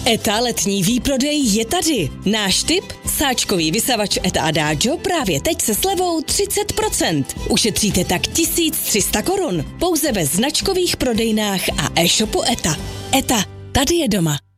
ETA letní výprodej je tady. Náš tip? Sáčkový vysavač ETA Adagio právě teď se slevou 30%. Ušetříte tak 1300 korun. Pouze ve značkových prodejnách a e-shopu ETA. ETA, tady je doma.